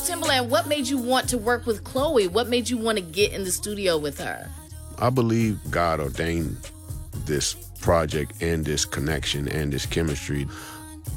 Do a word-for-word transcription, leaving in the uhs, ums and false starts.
Timbaland, what made you want to work with Chloe? What made you want to get in the studio with her? I believe God ordained this project and this connection and this chemistry.